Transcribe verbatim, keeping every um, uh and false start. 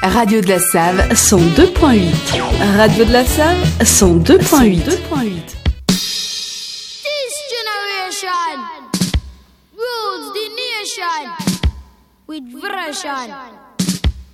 Radio de la Save, cent deux point huit. Radio de la Save, cent deux point huit. This generation rules the nation with version.